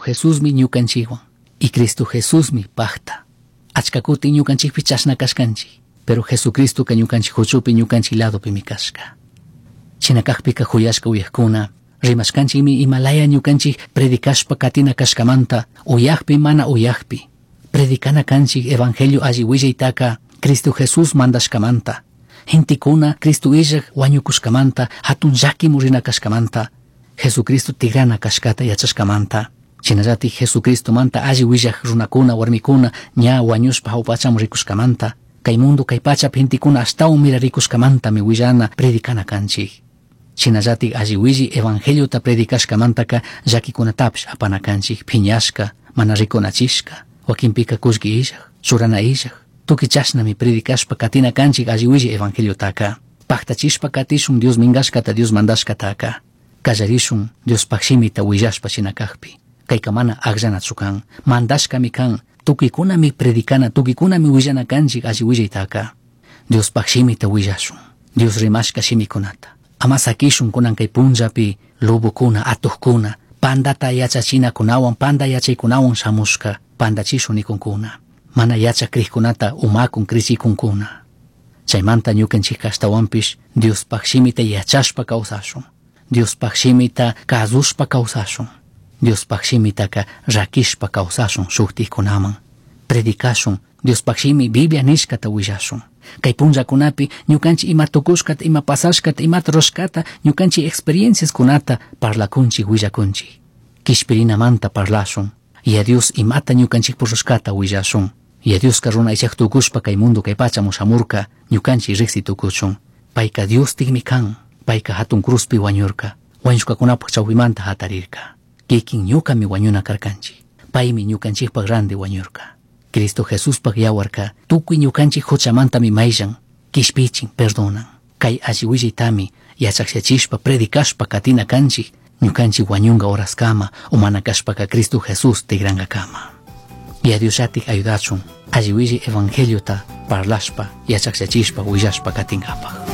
Jesús mi ñukanchiwan. Y Cristo Jesús mi pacta. Achkakuti ñukanchikpi chashna kashkanchi. Pero Jesucristo ka ñukanchik huchupi ñukanchik lado pi mi kashka. Chinakakpika huyashka uyakuna. Rimashkanchik mi Himalaya ñukanchik predikashpa katina kashkamanta. Uyakpi mana uyakpi. Predikana kanchik evangelio alli willaytaka Cristo Jesús mandashkamanta. Hintikuna Cristo illak wañukushkamanta hatun llaki murina kashkamanta. Jesucristo tigrana kashkata yachashkamanta. Chinallati Jesucristo manta alli willak runakuna warmikuna ña wañushpa hawpacham rikushkamanta. Kay mundo kay pachap hintikuna astawan mirarikushkamanta mi willana predikana kanchik. Chinallati alli willi evangelio ta predikashkamantaka llakikunatapish apana kanchik phiñashka mana rikunachishka. Wakinpika kushki illak, surana illak. Tuki chashnami predikashpa katina kanchik alli willi evangelio taka. Paktachishpa katishun Dios mingashkata Dios mandashkataka. Kallarishun Dios pakshimita willashpa chinakakpi. Kaykamana agllanachukan. Mandashkami kan. Tukikuna mi predikana, tukikuna mi willana kanchik alli willaytaka. Dios pakshimita willashun. Dios rimashka shimikunata. Ama sakishun kunan kay punllapi lubukuna, atukkuna. Pandata yachachina kunawan, panda yachaykunawan shamushka. Pandachishun nikunkuna. Mana yacha krihkunata umakun krisikunkuna. Chaymanta ñukanchik kashtawanpish Dios pakshimita yachashpa kawsashun. Dios pakshimita kazushpa kawsashun. Dios pakshimitaka rakishpa kawsashun shuktikunaman. Predikashun Dios pakshimi Biblia nishkata willashun. Kay punllakunapi ñukanchik ima tukushkata, ima pasashkata, ima roshkata, ñukanchik experiencias kunata parlakunchik willakunchik. Kishpirinamanta parlashun. Y a Dios imata ñukanchik purushkata willashun. Y a Dios karuna ishak tukushpa kay mundo kay pachamu shamurka ñukanchik riksi tukuchun. Payka Dios tigmi kan. Payka hatun cruzpi wañurka. Wañushkakunapak chawpimanta hatarirka. Kikin ñuka mi wañuna karkanchik. Paymi ñukanchikpak grande wañurka. Cristo Jesúspak yawarka. Tukuy ñukanchik huchamanta mi mayllan. Kishpichin perdonan. Kay alli willitami yachakshachishpa predikashpa katina kanchik. Ñukanchik wañunga horaskama o manakashpaka Cristo Jesús tigranga kama. Y a Diosatik ayudachun. Alli willi evangelio ta parlashpa yachakshachishpa willashpa katingapaj.